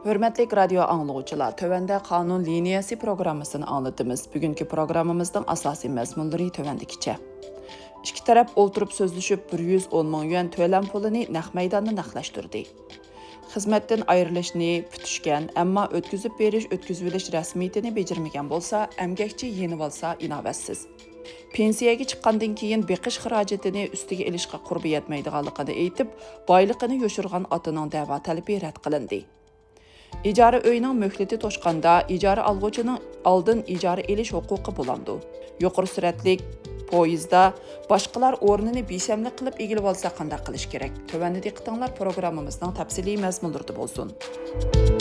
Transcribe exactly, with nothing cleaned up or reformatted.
Hörmətli radio anlıqçılar, tövəndə qanun liniyası proqramısını anlatdığımız bugünkü proqramımızın asasi məzmunları tövəndikiçə. İki tərəf oturub sözləşib bir yüz on min yuan töləm pulunu naq meydanını naqlaşdırdı. Xizmətdən ayrılışını pütüşkən, amma ötküzüb beriş, ötküzüveliş rəsmiyyətini becirməyən bolsa, əmgəkçi yenib alsa inavətsiz. Pensiyaga chiqqandan keyin beqish xarajatini ustiga ilishga qurbi yetmaydiganligini aytib, boyliqini yoshirgan otaning da'vo talabi rad qilindi. İcara uyning möhlati to'shqanda ijara olg'uchining oldin ijara elish huquqi bo'landi. Yuqori suratlik poyezdda boshqalar o'rnini beshamlik qilib egilib olsa qanday qilish kerak? Tövəndə diqqətinizlər proqramımızın təfsili məzmunlarında bo'lsin.